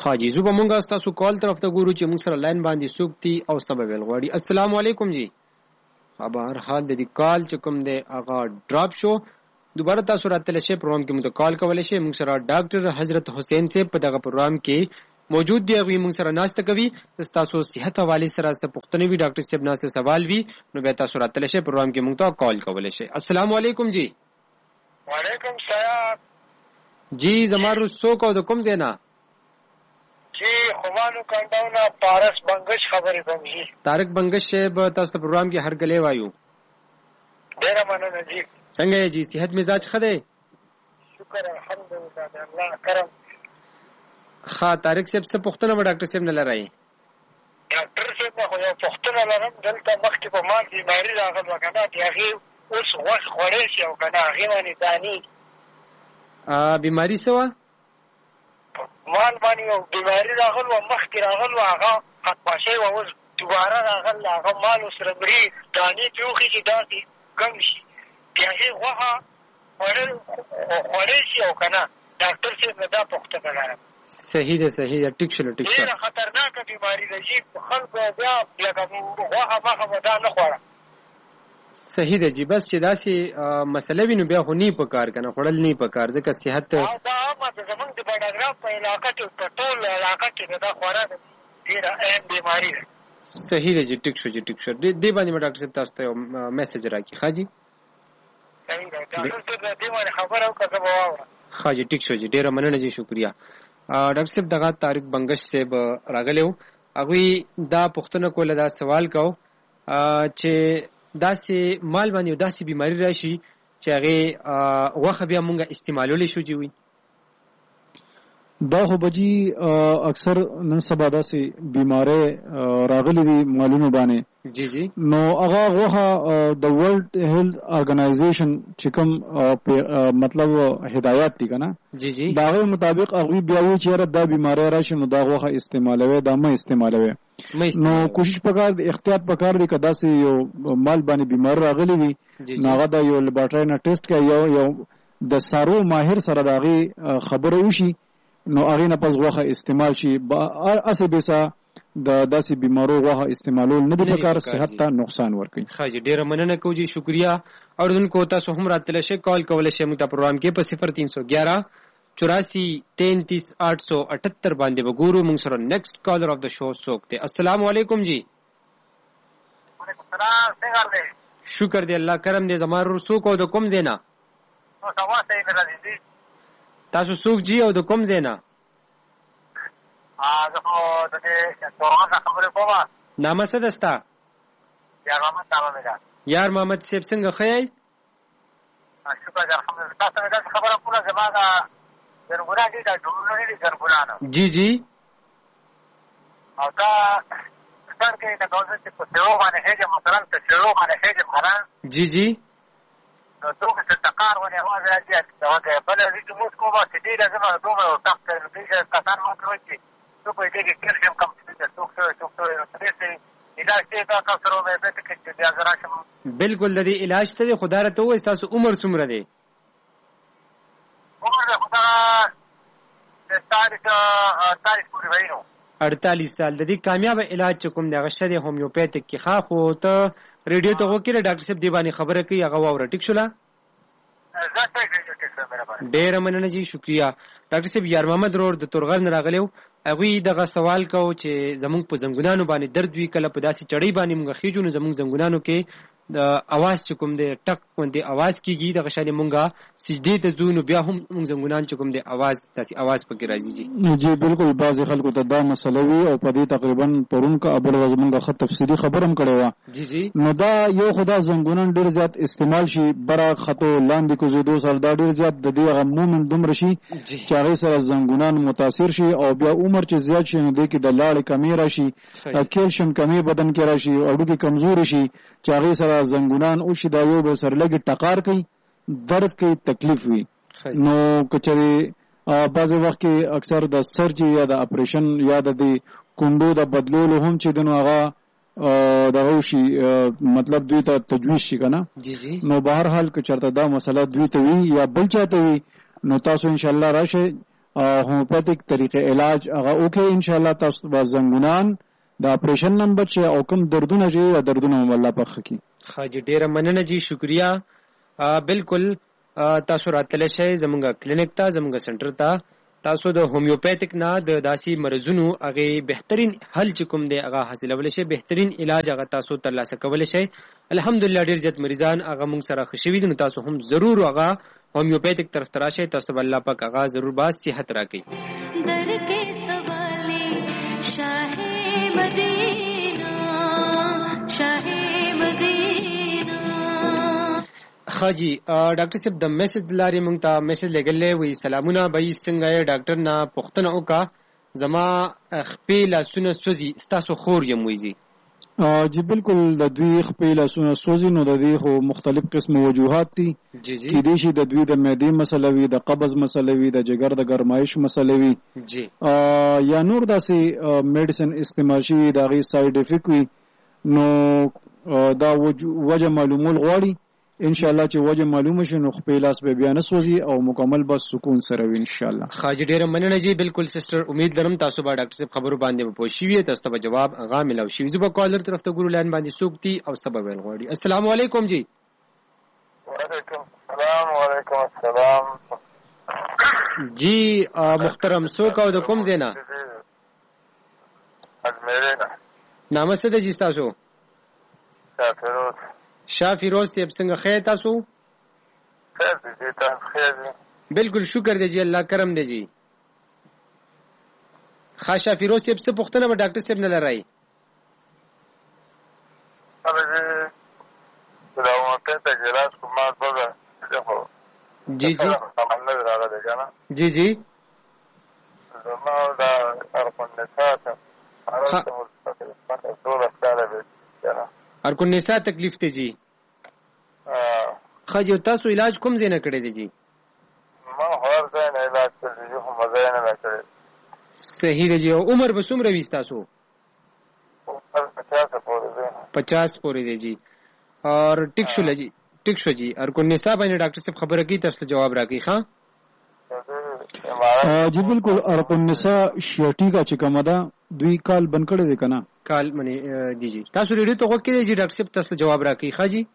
حاجی زوبه مونږه تاسو کال طرف ته ګورو چې موږ سره لاین باندې سوکتي او سبب الغواړي. السلام علیکم جی. خبر حال د دې کال چې کوم دی هغه ډراپ شو. دوباره تاسو راتل شي پروګرام کې مو کال کولای شي. موږ سره ډاکټر حضرت حسین صاحب په دغه پروګرام کې موجود دی. هغه موږ سره ناشته کوي. تاسو صحت حواله سره څه پوښتنه وی ډاکټر صاحب نه څه سوال وی نو به تاسو راتل شي پروګرام کې موږ ته کال کولای شي. السلام علیکم جی. وعلیکم السلام جی. زمارو څوک او د کوم ځای نه؟ جی خمانو کانډاونا پارس بنگش خبرې کوم جی. طارق بنگش صاحب تاسو ته پروګرام کې هرګلې وایو. ډیر مننه جی. څنګه جی صحت مزاج ښه دی؟ شکر الحمدلله د الله کرم. ها طارق صاحب څه پوښتنه به ډاکټر صاحب نه لرای؟ ډاکټر صاحب خو یو پوښتنه لرم. دلته مخکې په ما بیماری راغله وکنه د هغې اوس غوښ خوړی شي او که نه هغې باندې دانې بیماری څه وه؟ مال باندې یو بیماري راغل وه مخکې راغل وه هغه ختمه شوې وه اوس دوباره راغل هغه مال اوس رمري دانې پرې وخي چې داسې کم شي د هغې غوښه خوړی شي او که نه ډاکټر صاحب نه دا پوښتنه لرم. صحیح ده صحیح ده ټیک شو ټیک شو. ډېره خطرناکه بیماري ده جي خلکو بیا لکه غوښه مخه به دا نه خوړه. صحیح ده جی. بس چې داسې مسله وي نو بیا خو نه پکار کنه خوړل نه پکار ځکه صحت دا عامه ده زمونږ د بډاګرام په علاقه کې په ټول علاقه کې دا خورا ډېره اهم بیماري ده. صحیح ده جی ټیک شو جی ټیک شو. دې باندې مې ډاکټر صاحب تاسو ته میسج راکړي. ښه جی صحیح ده. ډاکټر صاحب دې باندې خبره وکړه زه به واورم. ښه جی ټیک شو جی. ډېره مننه جی شکریہ. ډاکټر صاحب دغه طارق بنگش صاحب راغلی و. هغوی دا پوښتنه کوله دا سوال کو چې داسې مال باندې داسې بیماری راشي چې هغې غوښه بیا مونږ استعمالولی شو جی وي. دا خو بجی اکثر نن سبا داسې بیماری راغلی دي مالونو باندې. جی جی. نو هغه غوښه د ورلد هیلث ارګنایزیشن چې کوم مطلب هدایات دي که نه جی جی د هغې مطابق هغوی بیا وایي چې یاره دا بیماری راشي نو دا غوښه استعمالوي دا مه استعمالوي. نو کوشش پکار دی احتیاط پکار دی که داسې یو مال باندې بیماری راغلی وي نو هغه د یو لیبارټرۍ نه ټیسټ کوي یو د څارو ماهر سره د هغې خبره وشي نو هغې نه پس غوښه استعمال شي. هسې بېسه د داسې بیمارو غوښه استعمالول نه دي پکار صحت ته نقصان ورکوي. ښه جي ډېره مننه کوو جي شکریہ. اورېدونکو تاسو هم راتلی شئ کال کولی شئ موږ ته پروګرام کې په 0311 84 878 باندې به ګورو. موږ سره نیکسټ کالر آف د شو څوک دی. السلام علیکم جی. وعلیکم السلام. څنګه دی؟ شکر دی الله کرم دی. زما ورور څوک او د کوم ځای نه؟ تاسو څوک جی او د کوم ځای نه؟ زه خو د دې تورغر نه خبرې کوم. نامه څه ده ستا؟ یار محمد نامه مې ده. یار محمد صاحب څنګه ښه یې؟ شکر دی الحمدلله. تاسو مې داسې خبره کوله زما دا زرګونه دي دا ډولونه نه دي زرګونانه. جی جی. او دا سر کې د ګوزن چې په سیرو باندې هېږم مثلا په سیرو باندې هېږم که نه جی جی نو دومره چې ټکار ونې اواز راځي هغه بله زه چې موس کوم چې ډېر لازم دومره سخت دوی کسان ماته وایي چې څوک به دې کې تېر شم کم څوک شوی نو په دې سې علاج دی دا تاسو سره مې بیته کې چې بیا زه راشم. بلکل د دې علاج ته دی. خو دا راته ووایي ستاسو عمر څومره دی؟ عمر دی خو دغه 48 پورې وایي نو 48 سال. د دې کامیابه علاج چې کوم دی هغه شته دی هومیوپیتک کې. ښه خو ته ریډیو ته وکړه ډاکټر صاحب دې باندې خبره کوي هغه واوره. ټیک شوله؟ ډېره مننه جي شکریہ. ډاکټر صاحب یار محمد رور د تورغر نه راغلی و. هغوی دغه سوال کو چې زمونږ په زنګونانو باندې درد وي کله په داسې چړۍ باندې مونږ خېجو نو زمونږ زنګونانو کې د اواز چې کوم دی ټک باندې اواز کېږي دغه شانې مونږه سجدې ته ځو نو بیا هم مونږ زنګونان چې کوم دی اواز داسې اواز پکې راځي جي. جی بالکل بعضې خلکو ته دا مسله وي او په دې تقریبا پرون که بل ورځ مونږه ښه تفصیلي خبره هم کړې وه. جی جی. نو دا یو خو دا زنګونان ډېر زیات استعمال شي بره خطو لاندې کوزېدو سره دا ډېر زیات د دې هغه مومنټ دومره شي چې هغې سره زنګونان متاثر شي او بیا عمر چې زیات شي نو دې کې د لاړې کمې راشي کیلشیم کمې بدن کې راشي هډوکي کمزوري شي چې هغې سره زنګونان وشي دا یو بل سره لږې ټکار کوي درد کوي تکلیف وي. نو که چېرې بعضې وخت کې اکثر د سرجي یا د اپریشن یا د دې کونډو د بدلولو هم چې دی نو هغه دغه وشي مطلب دوی ته تجویز شي که نه. نو به هر حال که چېرته دا مسله دوی ته وي یا بل چا ته وي نو تاسو انشاءالله راشئ هومیوپیتیک طریقې علاج هغه وکړئ ان شاء الله تاسو به زنګونان د اپریشن نم بچي او کوم دردونه چې دردونه هم الله پخ کی. خاجي ډیره مننه جی شکریا. بالکل تاسو راتللی شئ زمونږ کلینیک ته زمونږ سنټر ته. تاسو د هومیوپیتیک نه د داسې مرزونو هغه بهترین حل چې کوم دی هغه حاصلولی شئ، بهترین علاج هغه تاسو ترلاسه کولی شئ. الحمدلله ډیر زیات مریضان هغه مونږ سره خوشوي دي، نو تاسو هم ضرور هغه هومیوپیتیک طرف ته راشئ، تاسو به الله پاک هغه ضرور به صحت راکړي. خاجي ډاکټر صاحب د میسج لاري مونږ ته میسج لګلې وي سلامونه به څنګه یې ډاکټر نه پوښتنه وکا زما خپې لاسونه سوځي ستاسو خور یم ویزي. جی بالکل د دوی خپې لاسونه سوځي نو د دې خو مختلف قسم وجوهات دي. جی جی کې دي چې د دوی د معدې مسله وي، د قبض مسله وي، د جګر د ګرمایش مسله وي، جی یا نور داسې میډیسن استعمال شوي د هغې سایډ افیکټ وي، نو دا وجه معلومول غواړي. ان شاء الله چې وجه معلومه شي نو خپل لاس به بیا نه سوځي او مکمل بس سکون سره وي ان شاء الله. خاجي ډیره مننه جی. بالکل سسټر امید لرم تاسو به ډاکټر صاحب خبرو باندې پوه شئ، تاسو ته جواب هغه ملو شي. زه به کالر طرف ته ګورو لاین باندې سوکتي او سبب ویل غواړي. السلام علیکم جی. وعلیکم السلام. وعلیکم السلام جی محترم سوک او د کوم زینا ازمیرینا نامه څه ده جی تاسو؟ شافیروز. شافیروز صاحب څنګه خیر تاسو؟ خیر دی تاسو خیر دی؟ بالکل شکر دی جی الله کرم دی جی. خا شافیروز صاحب څه پوښتنه به ډاکټر صاحب نه لرای؟ جی جی جی جی ارکن نساء تکلیف ته جی. خا جو تاسو علاج کوم ځای نه کړی دی جی؟ ما هر ځای نه علاج کړی دی، خو مزه یې نه کړی. صحیح دی جی. او عمر به څومره وي تاسو؟ 50 پورې دی. 50 پورې دی جی. اور ټیک شو لجی ټیک شو جی. ارکن نساء باندې ډاکټر صاحب خبره کی تاسو جواب راکړي. ښا جی بالکل. ارکن نساء شیټی کا چې کومه ده دوی کال بند کړی دی کنه؟ کال منی دی جی. تاسو ریډیو ته وګورئ جی ډاکټر صاحب تاسو جواب راکړي. ښا جی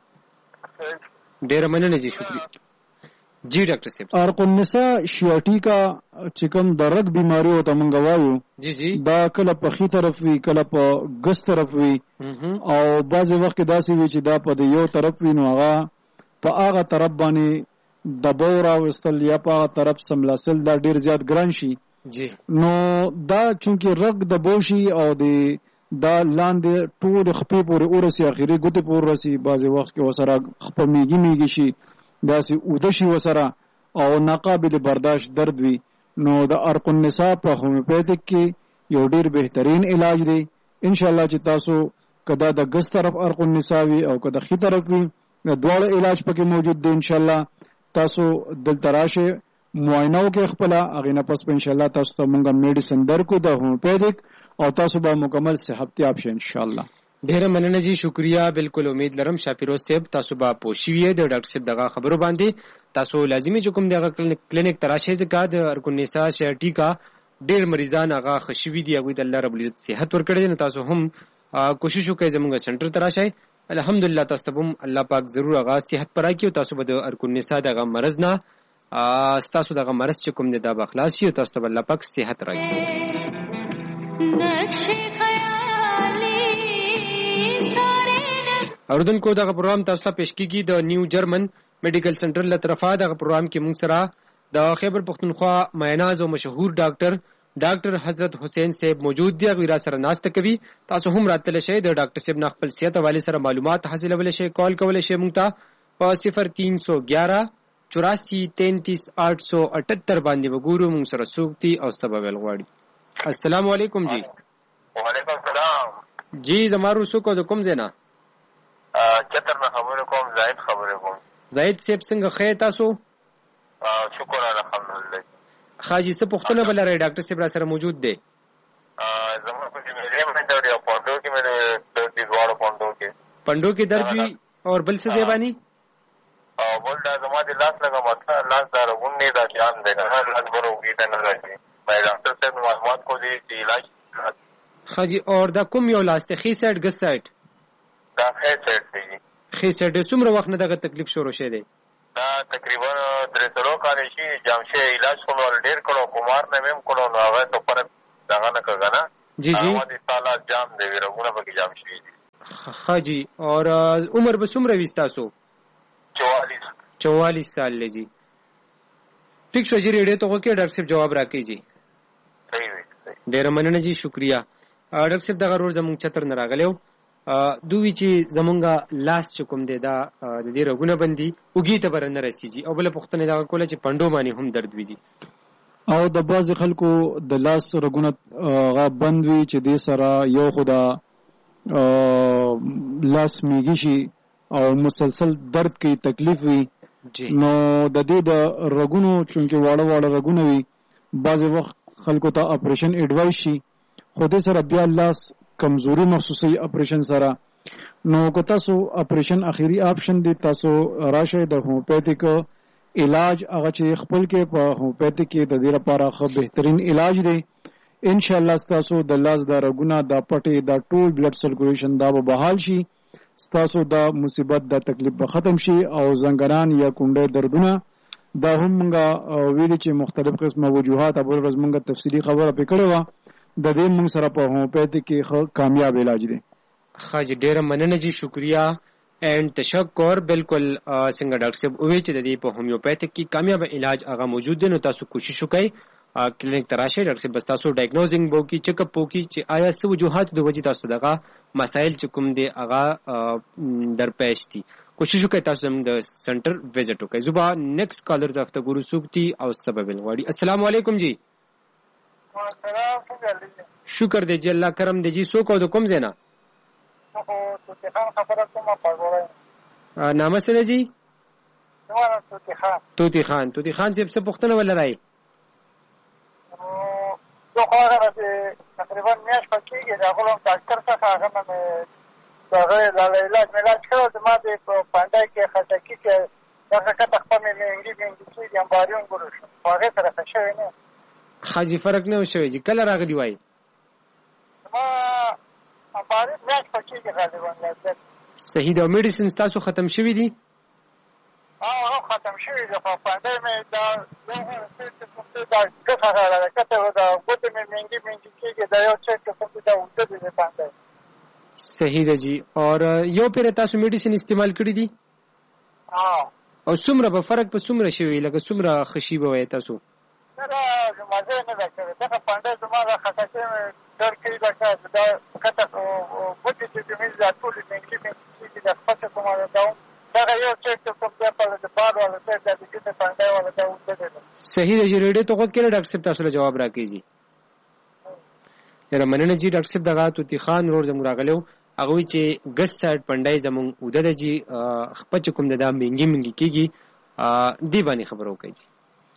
ډیر مننه جی شکریہ جی ډاکټر صاحب. ارکن نساء شیټی کا چې کوم د رګ بیماری او تمنګ وایو جی جی دا کله په خي طرف وی کله په ګس طرف وی او بعضی وخت داسې وی چې دا په یو طرف وی نو هغه په هغه طرف باندې د بور او استل یا په هغه طرف سملاسل دا ډیر زیات ګران شي جی. نو دا چونکی رګ د بوشي او د دا لاندې ټول خپې پورې ورسي اخیری ګوتې پورې ورسي، بعضی وخت کې وسره خپه میږي شي داسې اوده شي وسره او ناقابل برداشت درد وي. نو د ارکن نساء په هومیوپیتیک کې یو ډیر بهترین علاج دی. ان شاء الله چې تاسو کدا د ګس طرف ارکن نساء وي او کدا خي طرف وي د دواړو علاج پکې موجود دی. ان شاء الله تاسو دلته راشه معاینه وکړئ خپل، هغه نه پس ان شاء الله تاسو ته مونږه میډیسن درکو د هومیوپیتیک او تاسو به مکمل صحت یاب شئ ان شاء الله. ډیر مننه جی شکریہ. بالکل امید لرم شافیروز صاحب تاسو به پوښیږئ د ډاکټر صاحب دغه خبرو باندې. تاسو لازمي چې کوم دغه کلینیک تراشئ ځکه د ارکن نساء شیټی کا ډیر مریضان هغه خوشوي دي، هغه د الله رب العزت صحت ورکړي. نو تاسو هم کوشش وکړئ زموږ سنټر تراشئ. الحمدلله تاسو ته هم الله پاک ضرور هغه صحت پر راکړي او تاسو به د ارکن نساء دغه مرض نه تاسو دغه مرض چې کوم دی دا به خلاص شي او تاسو ته الله پاک صحت راکړي. اوردونکو دغه پروګرام تاسو ته پیش کیږي د نیو جرمن میډیکل سنټر له طرفه. دغه پروګرام کې موږ سره د خیبر پختونخوا میناز او مشهور ډاکټر حضرت حسین صاحب موجود دی. غوړه سره ناشته کوي. تاسو هم راتله شئ د ډاکټر صاحب نه خپل صحت حواله سره معلومات حاصلول شئ. کال کول شئ موږ ته په 0311 84 33 878 باندې وګورو. موږ سره سوکتي او سبب الغواړي. السلام علیکم جی. وعلیکم السلام جی. زمارو سوکو د کوم زینا؟ چتر نه خبرې کوم. زاهد خبرې کوم. زاهد صاحب څنګه خیر تاسو؟ شکر الحمدلله. خاجي څه پوښتنه بل لري ډاکټر صاحب را سره موجود دی؟ زما په دې مې دا یو پوندو کې مې د دواړو پوندو کې پندو کې درد وی او بل څه ځای باندې او بل دا زما د لاس لږه مسله لاس دا رګون دی دا جام دی نه لاس بر وګېده نه راځي باید ډاکټر صاحب معلومات کو دی چې علاج ښه جي اور دا کوم یو لاس دی ښي سایډ ګس سایډ دا ښی سایډ دی ښي سایډ څومره وخت نه دغه تکلیف شروع شوی دی دا تقریبا 3 کالې شي جام شي علاج خو مې ډېر کړو کمار نه مې هم کړو نو هغه ته فرق دغه نه کړه نه جی جی هغه د سالا جام دی رګونه پکې جام شي ښه جی اور عمر به څومره وي ستاسو 44 سال لے جی ٹھیک شو جی ریڈیو تو اوکے ڈاکٹر صاحب جواب راکې جی صحیح ډیر مننه جی شکریا ډاکټر صاحب دغه ورځ زموږ چتر نه راغلیو دوی چې زمونږه لاس چې کوم دی دا د دې رګونه بندي وګي ته بر نه رسیږي او بل پښتنه دا کوله چې پندو باندې هم درد وي دي او د بعض خلکو د لاس رګونه غا بند وي چې د سره یو خدا لاس میږي شي او مسلسل درد کوي تکلیف وي نو د دې د رګونو چونکه واړه رګونه وي بعض وخت خلکو ته اپریشن ایڈوایس شي خو دې سره بیا لاس کمزوري محسوسي اپریشن سره نو که تاسو اپریشن اخیری آپشن دی تاسو راشه د هومیوپیتیک علاج هغه چې خپل کې په هومیوپیتیک کې د دې لپاره خو بهترین علاج دی ان شاء الله تاسو د لاس د رګونه د پټي د ټول بلډ سرکولیشن دا به بحال شي تاسو د مصیبت د تکلیف به ختم شي او زنګران یا کونډه دردونه دا هم موږ ویلي چې مختلف قسمه وجوهات ابو ورځ موږ تفصیلی خبره پکړې و د دې موږ سره په هومیوپیتیک کې کامیاب علاج دی خاج ډیر مننه جی شکریا اینڈ تشکر بالکل څنګه ډاکټر صاحب وی چې د دې په هومیوپیتیک کې کامیاب علاج هغه موجود دی نو تاسو کوشش وکړئ کلینیک تراشه ډاکټر صاحب تاسو ډایګنوزینګ بو کی چیک اپ بو کی چې آیا څه وجوهات د وجې تاسو دغه مسائل چې کوم دی هغه درپېښ دي کوشش وکړئ تاسو زموږ د سنټر وزټ وکړئ زوبا نیکسٹ کالر د هفته ګورو سوکتی او سبب الغواړي السلام علیکم جی شکر دی جی الله کرم دی جی سو کو د کوم زینا نامه سره جی توتی خان چې څه پوښتنه ولرای تو خواهر تقریبا میاش پکیږي دا غوړم ډاکټر څخه هغه مې هغه علاج کړو د ما د پاندای کې خټکی چې هغه کته خپل مې انګلیسي چې امباریون ګورو شو هغه سره څه شوی نه خاجي فرق نه وشوي چې کله راغلی وای ما امباری میاش پکیږي غالبا صحیح دا میډیسن تاسو ختم شوی دي هغه ختم شوی دی په پاندای مې دا کته راغله کته دا ګوتې مې منګي کېږي دا یو څه څه دا وځي د پاندای صحیح ده جی اور یو پیر تاسو میډیسن استعمال کړی دي او څومره به فرق په څومره شوی لکه څومره خشي به وای تاسو دا مزه نه راځي دا پاندای زما د خټکې ډر کې دا کته ګوتې چې مې دا ټول منګي چې دا پڅه کومه دا دا یو څه څه په د بار ولا څه د دې پاندای ولا دا وځي صحیح دی ریډیو ته کو کړه ډاکټر صاحب تاسو له جواب راکړي جی یره مننه جی ډاکټر صاحب دغه توتی خان ور زموږ راغلو هغه چې ګس سایډ پندای زموږ وده جی خپل کوم د منګي کیږي دی باندې خبرو کوي جی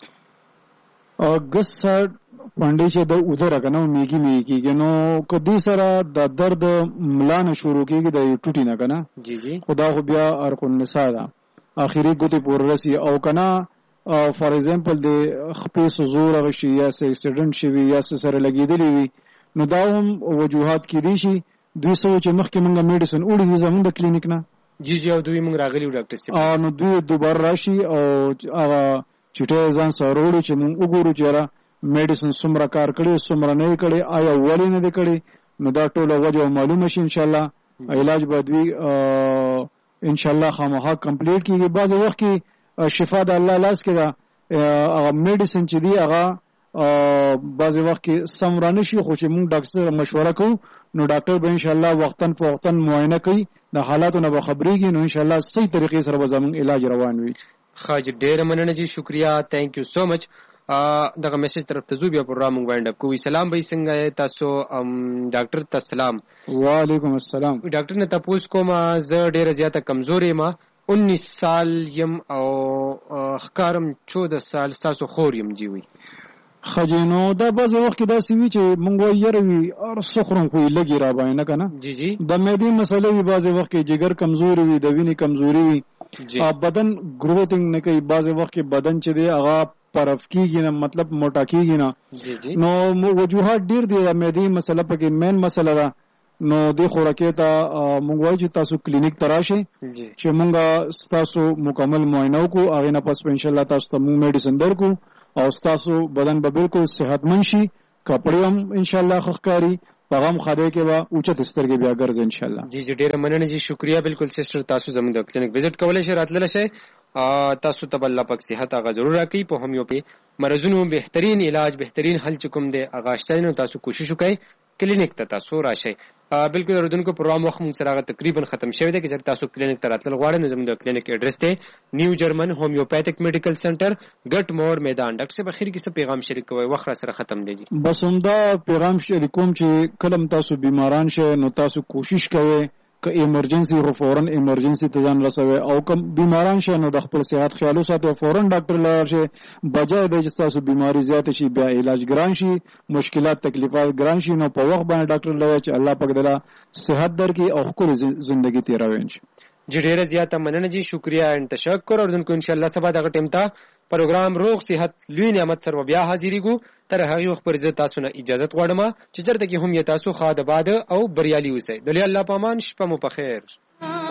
ګس سایډ پندای چې د وده راکنه میږي کیږي نو کدي سره د درد ملانه شروع کیږي د ټوټی نه کنه جی جی خدا خو بیا ارق النساء دا اخیری ګوتی پور رسی او کنه فار ایگزامپل د خپې سوزور غشي یا سه اکسیډنټ شي یا سره لګیدلی وي نو دا هم وجوهات کې دي شي 200 چې مخکې مونږه میډیسن وړي زموږ د کلینیک نه جی جی او دوی مونږ راغلی ډاکټر صاحب نو دوی دوباره راشي او هغه چټه ځان سره وړي چې مونږ وګورو چې را میډیسن څومره کار کړي څومره نه کړي آیا ولې نه کړي نو دا ټول وجه معلومه شي ان شاء الله علاج به دوی ان شاء الله خامخا کمپلیټ کیږي بعض وخت کې شفا د الله لاس کې دا هغه میډیسن چې دی هغه بعض وخت کې سمرانه شي خو چې موږ ډاکټر سره مشوره کوو نو ډاکټر به ان شاء الله وختن په وختن معاینه کوي د حالاتو نه به خبرېږي نو ان شاء الله صحیح طریقې سره به زموږ علاج روان وي خاج ډېر مننه جی شکریا تھینک یو سو مچ دغه میسج طرف ته زو بیا پروګرام وایند اپ کوي سلام به څنګه تاسو ډاکټر ته سلام وعلیکم السلام ډاکټر نه تاسو کوم زه ډېر زیاته کمزورې ما 19 سال یم او خکارم 14 سال تاسو خور یم جی وی خجینو دا بعض وخت دا سوي چې مونږ یروي او سخرون خو لګي را باندې کنه جی جی د مېدی مسلې بعض وخت کې جګر کمزوري وي د وینې کمزوري وي بدن گروتنګ نه کوي، بعض وخت کې بدن چې دی هغه پرف کیږي نه، مطلب موټا کیږي نه. نو وجوهات ډیر دي، د معدې مسله پکې مین مسله ده. نو دې خوراکي ته موږ وایو چې تاسو کلینیک ته راشئ چې موږ تاسو مکمل معاینه وکړو، هغې نه پس په انشاءالله تاسو ته موږ میډیسن درکړو او ستاسو بدن به بالکل صحتمند شي، کپړې هم انشاءالله ښه ښکاري، په غم خدای کې به اوچت سترګې بیا ګرځي انشاءالله. جی ډېره مننه جی، شکریہ. بالکل سسټر تاسو زموږ د کلینیک وزټ کولی شئ، راتللی شئ. تاسو ته به الله پاک صحت هغه ضرور راکوي. په هومیوپی مرضونو بهترین علاج، بهترین حل چې کوم دی هغه شته، نو تاسو کوشش وکړئ کلینیک ته تاسو راشئ. بالکل اردوونکو پروګرام وخت موږ سره تقریبا ختم شوی دی. که تاسو کلینیک ته راتلل غواړئ نو زموږ د کلینیک ایډرس دی نیو جرمن هومیوپیتھک میډیکل سنټر ګټ مور میدان. ډاکټر صاحب اخر کې څه پیغام شریک کوئ؟ وخت را سره ختم دی. بس همدا پیغام شریک کوم چې کلم تاسو بیماران شئ نو تاسو کوشش کوئ که ایمرجنسي خو فورن ایمرجنسي ته ځان رسوي، او کوم بیماران شئ نو د خپل صحت خیال وساتئ، فورن ډاکټر لاړ شئ. بجای دی چې تاسو بیماری زیاته شي بیا علاج ګران شي، مشکلات تکلیفات ګران شي، نو په وخت باندې ډاکټر لوي چې الله پاک دلا صحت درکړي او ښکلې ژوندګي تیروي. جی ډیره زیاته مننه جی، شکریہ ان تشکر. اردوونکو انشاءالله سبا دغه ټیم ته پروګرام روغ صحت لوی نعمت سره بیا حاضرېږو. تر هغې وخت پورې زه تاسو نه اجازت غواړم چې چېرته کې هم یې تاسو ښاد آباد او بریالي اوسئ. د الله په امان، شپه مو په خیر.